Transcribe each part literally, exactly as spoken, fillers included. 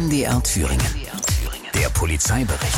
M D R Thüringen. Der Polizeibericht.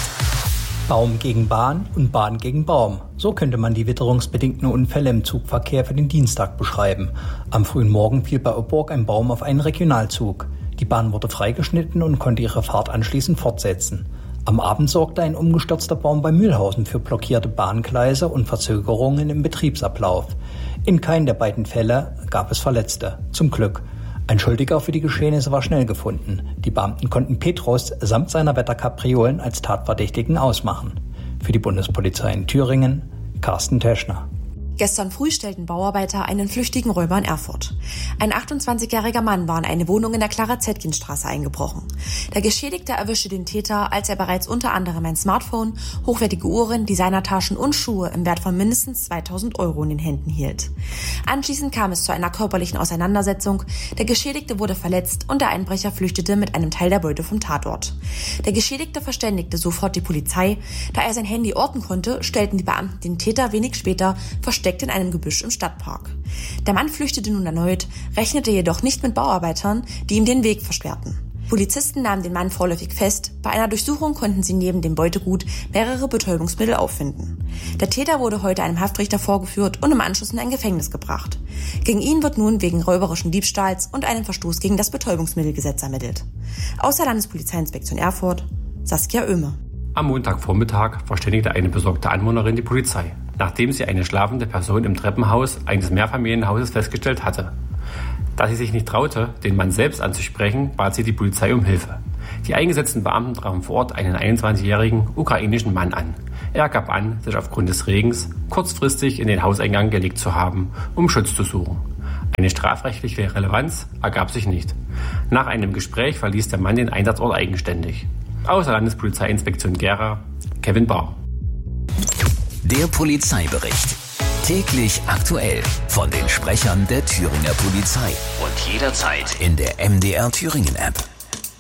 Baum gegen Bahn und Bahn gegen Baum. So könnte man die witterungsbedingten Unfälle im Zugverkehr für den Dienstag beschreiben. Am frühen Morgen fiel bei Oborg ein Baum auf einen Regionalzug. Die Bahn wurde freigeschnitten und konnte ihre Fahrt anschließend fortsetzen. Am Abend sorgte ein umgestürzter Baum bei Mühlhausen für blockierte Bahngleise und Verzögerungen im Betriebsablauf. In keinem der beiden Fälle gab es Verletzte. Zum Glück. Ein Schuldiger für die Geschehnisse war schnell gefunden. Die Beamten konnten Petrus samt seiner Wetterkapriolen als Tatverdächtigen ausmachen. Für die Bundespolizei in Thüringen, Carsten Teschner. Gestern früh stellten Bauarbeiter einen flüchtigen Räuber in Erfurt. Ein achtundzwanzigjähriger Mann war in eine Wohnung in der Clara-Zetkin-Straße eingebrochen. Der Geschädigte erwischte den Täter, als er bereits unter anderem ein Smartphone, hochwertige Uhren, Designertaschen und Schuhe im Wert von mindestens zweitausend Euro in den Händen hielt. Anschließend kam es zu einer körperlichen Auseinandersetzung. Der Geschädigte wurde verletzt und der Einbrecher flüchtete mit einem Teil der Beute vom Tatort. Der Geschädigte verständigte sofort die Polizei. Da er sein Handy orten konnte, stellten die Beamten den Täter wenig später versteckt in einem Gebüsch im Stadtpark. Der Mann flüchtete nun erneut, rechnete jedoch nicht mit Bauarbeitern, die ihm den Weg versperrten. Polizisten nahmen den Mann vorläufig fest. Bei einer Durchsuchung konnten sie neben dem Beutegut mehrere Betäubungsmittel auffinden. Der Täter wurde heute einem Haftrichter vorgeführt und im Anschluss in ein Gefängnis gebracht. Gegen ihn wird nun wegen räuberischen Diebstahls und einem Verstoß gegen das Betäubungsmittelgesetz ermittelt. Aus der Landespolizeiinspektion Erfurt, Saskia Oehme. Am Montagvormittag verständigte eine besorgte Anwohnerin die Polizei, nachdem sie eine schlafende Person im Treppenhaus eines Mehrfamilienhauses festgestellt hatte. Da sie sich nicht traute, den Mann selbst anzusprechen, bat sie die Polizei um Hilfe. Die eingesetzten Beamten trafen vor Ort einen einundzwanzigjährigen ukrainischen Mann an. Er gab an, sich aufgrund des Regens kurzfristig in den Hauseingang gelegt zu haben, um Schutz zu suchen. Eine strafrechtliche Relevanz ergab sich nicht. Nach einem Gespräch verließ der Mann den Einsatzort eigenständig. Aus der Landespolizeiinspektion Gera, Kevin Bahr. Der Polizeibericht. Täglich aktuell von den Sprechern der Thüringer Polizei und jederzeit in der M D R Thüringen App.